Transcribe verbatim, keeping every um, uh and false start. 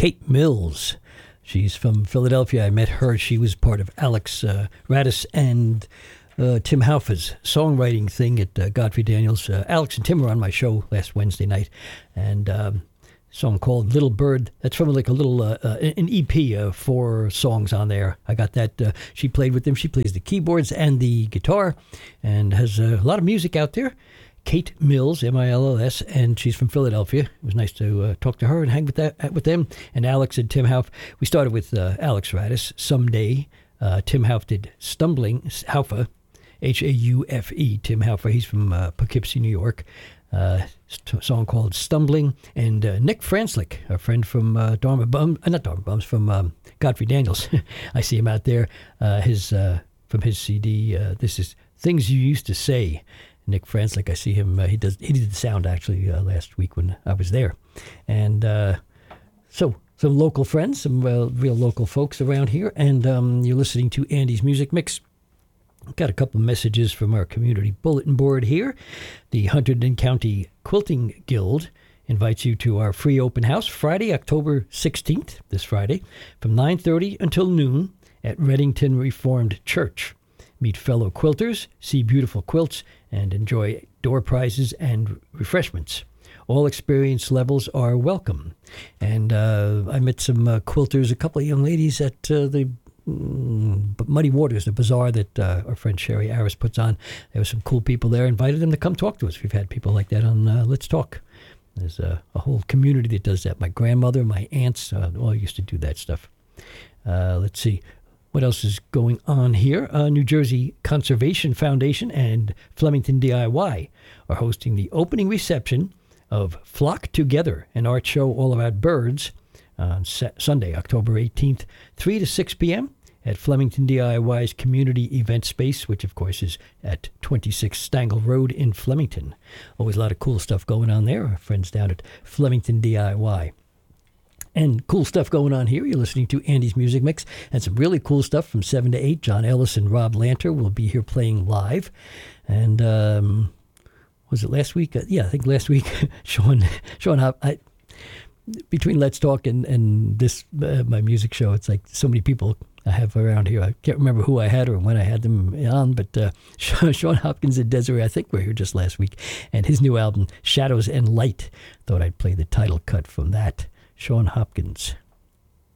Kate Mills. She's from Philadelphia. I met her. She was part of Alex uh, Radis and uh, Tim Haufer's songwriting thing at uh, Godfrey Daniels. Uh, Alex and Tim were on my show last Wednesday night, and um, a song called Little Bird. That's from like a little, uh, uh, an E P, uh, four songs on there. I got that. Uh, she played with them. She plays the keyboards and the guitar and has uh, a lot of music out there. Kate Mills, M I L L S, and she's from Philadelphia. It was nice to uh, talk to her and hang with that with them. And Alex and Tim Hauff. We started with uh, Alex Radis, Someday. Uh, Tim Hauff did Stumbling, Haufer, H A U F E, Tim Haufer. He's from uh, Poughkeepsie, New York. Uh, a song called Stumbling. And uh, Nick Franslick, a friend from uh, Dharma Bums, uh, not Dharma Bums, from um, Godfrey Daniels. I see him out there. Uh, his uh, from his C D, uh, this is Things You Used to Say. Nick Franslick, I see him. Uh, he does. He did the sound actually uh, last week when I was there, and uh, so some local friends, some uh, real local folks around here, and um, you're listening to Andy's Music Mix. Got a couple of messages from our community bulletin board here. The Hunterdon County Quilting Guild invites you to our free open house Friday, October sixteenth, this Friday, from nine thirty until noon at Reddington Reformed Church. Meet fellow quilters, see beautiful quilts, and enjoy door prizes and refreshments. All experience levels are welcome. And uh, I met some uh, quilters, a couple of young ladies at uh, the mm, Muddy Waters, the bazaar that uh, our friend Sherry Aris puts on. There were some cool people there. Invited them to come talk to us. We've had people like that on uh, Let's Talk. There's uh, a whole community that does that. My grandmother, my aunts, uh, all used to do that stuff. Uh, let's see. What else is going on here? Uh, New Jersey Conservation Foundation and Flemington D I Y are hosting the opening reception of Flock Together, an art show all about birds, on Sunday, October eighteenth, three to six p.m. at Flemington D I Y's community event space, which, of course, is at twenty-six Stangle Road in Flemington. Always a lot of cool stuff going on there. Our friends down at Flemington D I Y. And cool stuff going on here. You're listening to Andy's Music Mix, and some really cool stuff from seven to eight. John Ellis and Rob Lanter will be here playing live. And um, was it last week? Uh, yeah, I think last week, Sean, Sean, I, between Let's Talk and, and this, uh, my music show, it's like so many people I have around here. I can't remember who I had or when I had them on, but uh, Sean Hopkins and Desiree, I think, were here just last week. And his new album, Shadows and Light. Thought I'd play the title cut from that. Sean Hopkins.